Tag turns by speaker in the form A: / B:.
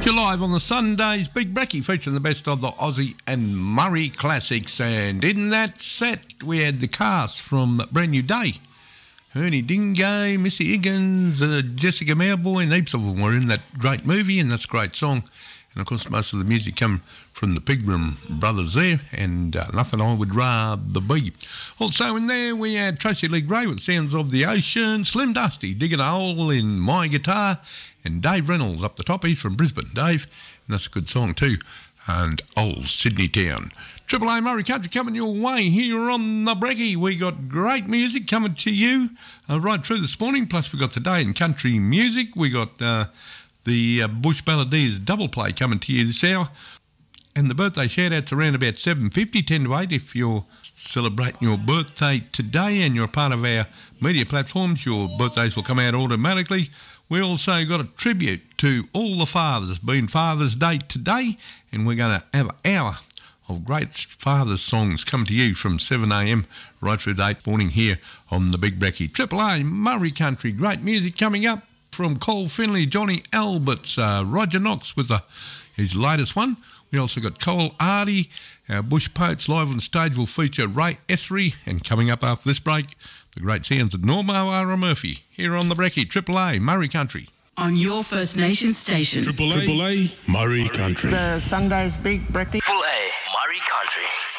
A: You're live on the Sunday's Big Brekkie, featuring the best of the Aussie and Murray classics. And in that set, we had the cast from Brand New Day. Ernie Dingay, Missy Higgins, Jessica Mauboy, and heaps of them were in that great movie, and that's a great song. And, of course, most of the music come from the Pilgrim Brothers there, and Nothing I Would Rather Be. Also in there, we had Tracy Lee Gray with Sounds of the Ocean, Slim Dusty, Digging a Hole in My Guitar, and Dave Reynolds up the top. He's from Brisbane, Dave, and that's a good song too. And Old Sydney Town. Triple A Murray Country coming your way here on the Brekkie. We got great music coming to you right through this morning. Plus we got Today in Country Music. We got the Bush Balladeers double play coming to you this hour. And the birthday shout-outs around about 7:50, 10 to 8. If you're celebrating your birthday today and you're part of our media platforms, your birthdays will come out automatically. We also got a tribute to all the fathers, being Father's Day today, and we're going to have an hour of great father's songs coming to you from 7 a.m. right through to 8 morning here on the Big Brekkie. Triple A Murray Country, great music coming up from Cole Finley, Johnny Alberts, Roger Knox with his latest one. We also got Cole Ardy, our Bush Poets live on stage will feature Ray Essery, and coming up after this break, the great sounds of Normo Ara Murphy here on the Brekkie. Triple A Murray Country.
B: On your First Nation station.
C: Triple A Murray Country.
D: The Sunday's Big Brekkie.
E: Triple A Murray Country.